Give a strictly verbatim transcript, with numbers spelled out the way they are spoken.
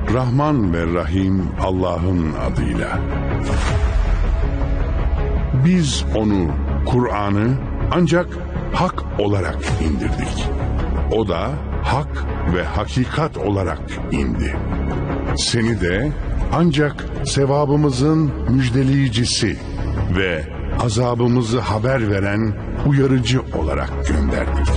Rahman ve Rahim Allah'ın adıyla. Biz onu, Kur'an'ı ancak hak olarak indirdik. O da hak ve hakikat olarak indi. Seni de ancak sevabımızın müjdeleyicisi ve azabımızı haber veren uyarıcı olarak gönderdik.